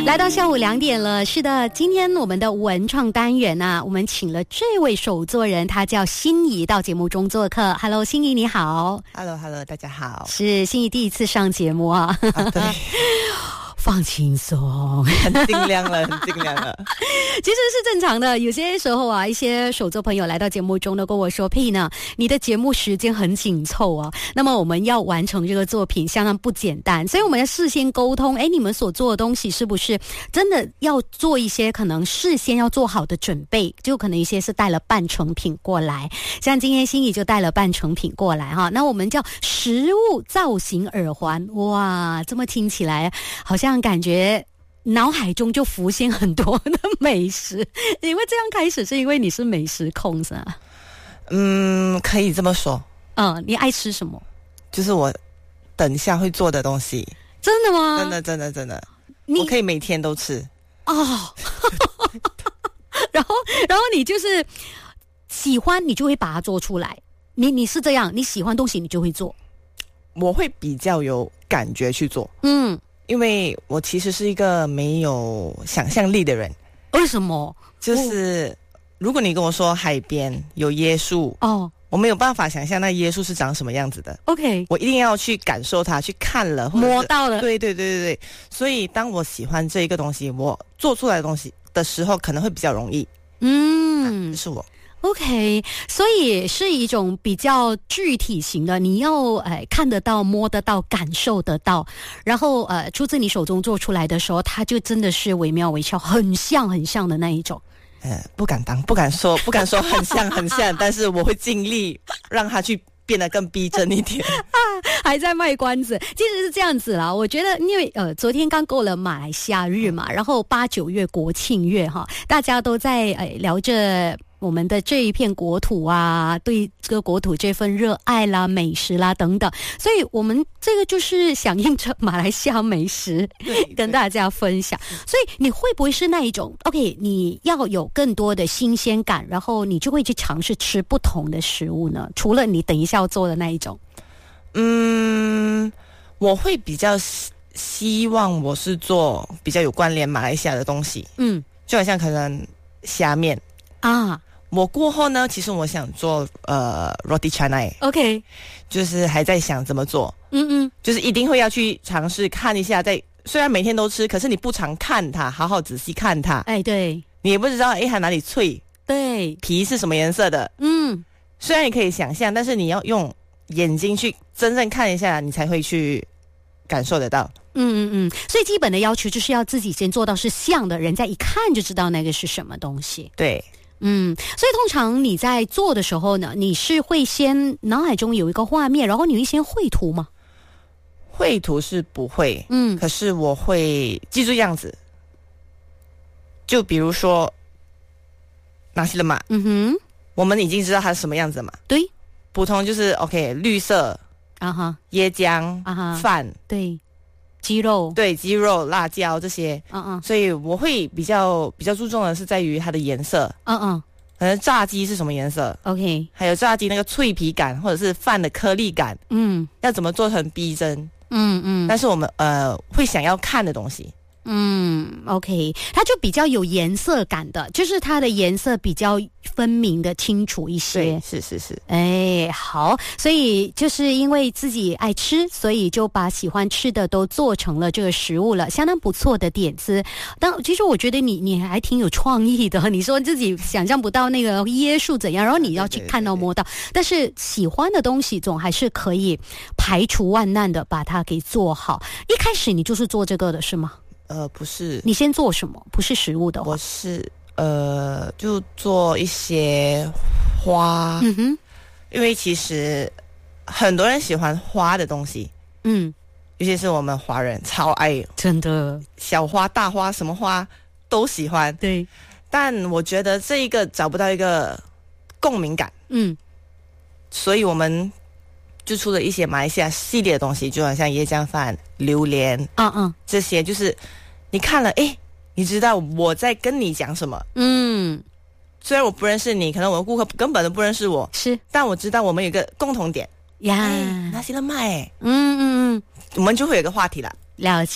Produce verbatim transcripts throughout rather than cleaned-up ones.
来到下午两点了，是的，今天我们的文创单元啊，我们请了这位手作人，他叫心怡，到节目中做客。Hello， 心怡你好。 Hello Hello， 大家好。 是心怡第一次上节目啊。 啊对。 放轻松， 很尽量了，很尽量了。 其实是正常的，有些时候啊，一些手作朋友来到节目中都跟我说：“佩呢，你的节目时间很紧凑啊，那么我们要完成这个作品相当不简单，所以我们要事先沟通，哎，你们所做的东西是不是真的要做一些可能事先要做好的准备？就可能一些是带了半成品过来，像今天心怡就带了半成品过来哈。那我们叫实物造型耳环，哇，这么听起来好像。感觉脑海中就浮现很多的美食，因为这样开始是因为你是美食控是吧？ 嗯，可以这么说。 嗯，你爱吃什么？ 就是我等一下会做的东西。 真的吗？ 真的真的真的，我可以每天都吃哦。然后然后你就是喜欢你就会把它做出来，你你是这样，你喜欢东西你就会做。 我会比较有感觉去做。 嗯。 因为我其实是一个没有想象力的人。 为什么？ 就是如果你跟我说海边有椰树哦， 我没有办法想象那椰树是长什么样子的。 OK， 我一定要去感受它，去看了， 摸到了。 对对对对对。所以当我喜欢这一个东西，我做出来的东西的时候，可能会比较容易。嗯，这是我。 OK， 所以是一种比较具体型的，你要呃看得到、摸得到、感受得到，然后呃出自你手中做出来的时候，它就真的是惟妙惟肖，很像很像的那一种。 呃，不敢当，不敢说，不敢说很像很像，但是我会尽力让它去变得更逼真一点。 啊，还在卖关子。其实是这样子啦，我觉得因为呃昨天刚过了马来西亚日嘛，然后八九月国庆月哈，大家都在呃聊着我们的这一片国土啊，对这个国土这份热爱啦、美食啦等等，所以我们这个就是响应着马来西亚美食跟大家分享。所以你会不会是那一种 OK， 你要有更多的新鲜感，然后你就会去尝试吃不同的食物呢？除了你等一下要做的那一种。 嗯，我会比较希望我是做比较有关联马来西亚的东西。嗯，就好像可能虾面啊。我过后呢，其实我想做呃 roti canai。OK， 就是还在想怎么做。嗯嗯，就是一定会要去尝试看一下，在虽然每天都吃，可是你不常看它，好好仔细看它。 哎，对， 你也不知道哎它哪里脆， 对， 皮是什么颜色的。嗯，虽然你可以想象，但是你要用眼睛去真正看一下，你才会去感受得到。 嗯嗯嗯，所以基本的要求就是要自己先做到是像的，人家一看就知道那个是什么东西。 对。 嗯，所以通常你在做的时候呢，你是会先脑海中有一个画面，然后你会先绘图吗？ 绘图是不会，嗯，可是我会记住样子。就比如说拿西了嘛，嗯哼，我们已经知道它是什么样子了嘛。 对， 普通就是 OK， 绿色啊哈，椰浆啊哈，饭对。鸡肉对鸡肉辣椒这些，嗯嗯，所以我会比较比较注重的是在于它的颜色，嗯嗯，可能炸鸡是什么颜色 ，OK， 还有炸鸡那个脆皮感或者是饭的颗粒感，嗯，要怎么做成逼真，嗯嗯，但是我们呃会想要看的东西。 嗯 ，OK， 它就比较有颜色感的，就是它的颜色比较分明的清楚一些。 对，是是是。 哎，好，所以就是因为自己爱吃，所以就把喜欢吃的都做成了这个食物了，相当不错的点子。但其实我觉得你你还挺有创意的，你说自己想象不到那个椰树怎样，然后你要去看到摸到，但是喜欢的东西总还是可以排除万难的把它给做好。一开始你就是做这个的是吗？ 呃，不是。 你先做什么？不是食物的话， 我是呃，就做一些花。嗯哼，因为其实很多人喜欢花的东西，嗯，尤其是我们华人超爱， 真的， 小花、大花，什么花都喜欢。 对， 但我觉得这一个找不到一个共鸣感，嗯，所以我们就出了一些马来西亚系列的东西，就好像椰浆饭、榴莲，嗯嗯，这些就是你看了，诶，你知道我在跟你讲什么，嗯，虽然我不认识你，可能我的顾客根本都不认识我， 是， 但我知道我们有一个共同点呀，那些人卖，嗯嗯嗯，我们就会有一个话题了。 了解，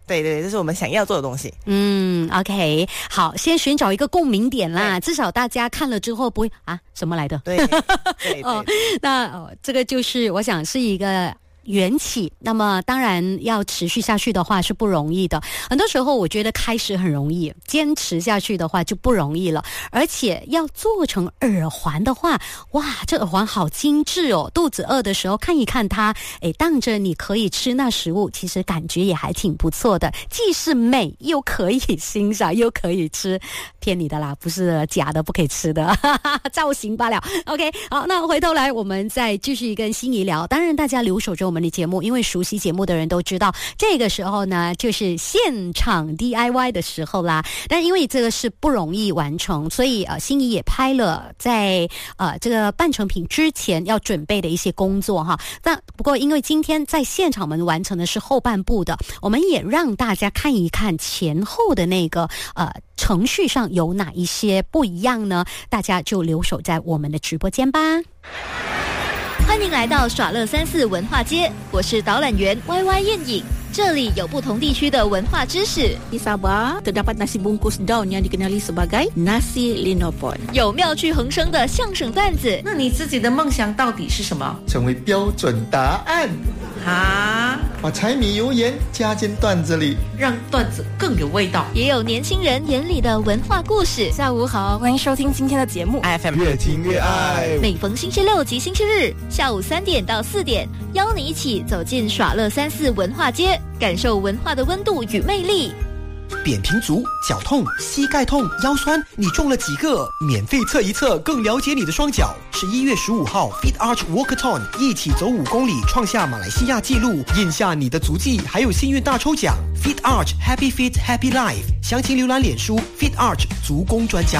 对对，这是我们想要做的东西。 嗯 ，OK， 好，先寻找一个共鸣点啦，至少大家看了之后不会啊什么来的。 对，对对哦，那哦，这个就是我想是一个缘起，那么当然要持续下去的话是不容易的。很多时候我觉得开始很容易，坚持下去的话就不容易了。而且要做成耳环的话，哇，这耳环好精致哦！肚子饿的时候看一看它，诶，当着你可以吃那食物，其实感觉也还挺不错的，既是美又可以欣赏又可以吃。骗你的啦，不是假的不可以吃的，造型罢了。OK， 好，那回头来我们再继续跟心怡聊。当然大家留守着我们的节目，因为熟悉节目的人都知道，这个时候呢就是现场 D I Y 的时候啦。但因为这个是不容易完成，所以呃，心怡也拍了在呃这个半成品之前要准备的一些工作哈。那不过因为今天在现场我们完成的是后半部的，我们也让大家看一看前后的那个呃程序上有哪一些不一样呢？大家就留守在我们的直播间吧。 欢迎来到耍乐三四文化街，我是导览员 Y Y 燕影。这里有不同地区的文化知识。 Di Sabah terdapat nasi bungkus daun yang dikenali sebagai nasi linopon。 有妙趣横生的相声段子。 那你自己的梦想到底是什么？ 成为标准答案。 啊！ 把柴米油盐加进段子里， 让段子更有味道。 也有年轻人眼里的文化故事。 下午好，欢迎收听今天的节目 F M 越听越爱。 每逢星期六及星期日下午三点到四点，邀你一起走进耍乐三四文化街，感受文化的温度与魅力。 扁平足、脚痛、膝盖痛、腰酸，你中了几个？免费测一测，更了解你的双脚。十一月十五号 ，Fit Arch Walkathon， 一起走五公里，创下马来西亚纪录，印下你的足迹，还有幸运大抽奖。Fit Arch Happy Fit Happy Life， 详情浏览脸书 Fit Arch 足弓专家。